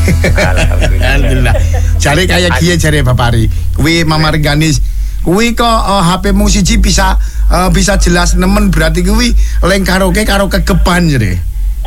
Alhamdulillah. Jare kaya kiye jare Bapak Ari. Kuwi Mama Rengganis. Kuwi kok HP-mu siji bisa jelas nemen berarti kuwi leng karaoke karo kegeban jare.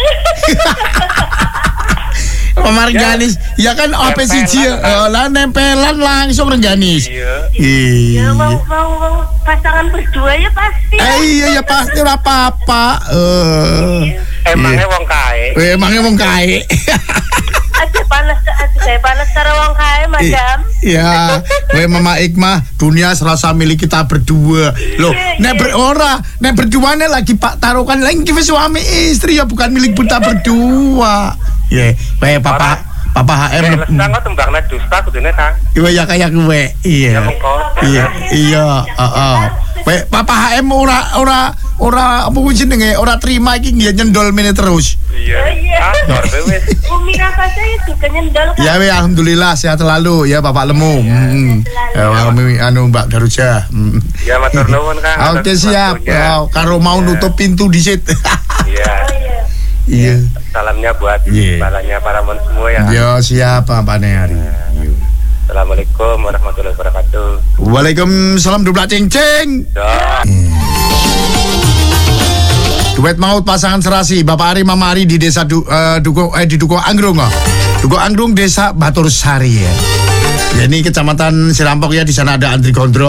Mama Rengganis, ya kan HP siji lah nempelan langsung Rengganis. Iya. Mau pasangan berdua ya pasti. Iya pasti ora apa-apa. Emangnya wong kae. Aja panas karo wong kae, Madam. Iya, we Mama Ikmah, dunia serasa milik kita berdua. Loh, nek berduane lagi Pak taruhkan lagi wis suami istri ya bukan milik kita berdua. Iya, we Papa HM Sang kok tembangna dusta kudune Kang. Iya ya kayak gue. Iya. Iya, heeh. We Papa HM ora apa jenenge ora terima iki nggih nyendol mene terus. Iya. Wis. Umi Rafael juga nyendol kan. Ya we alhamdulillah sehat selalu ya Bapak Lemu. Mbak Daruja. Ya matur nuwun Kang. Oke siap. Karo mau nutup pintu disit. Iya. Iya. Salamnya buat balanya para mon semua ya. Yo siap Pak Hari. Assalamualaikum warahmatullahi wabarakatuh. Waalaikumsalam dubla cing-cing. Duet maut pasangan serasi Bapak Ari Mama Ari di desa di Duko Anggrung. Duko Anggrung Desa Batur Sari ya. Ya ini Kecamatan Sirampok ya, di sana ada Andri Gondro.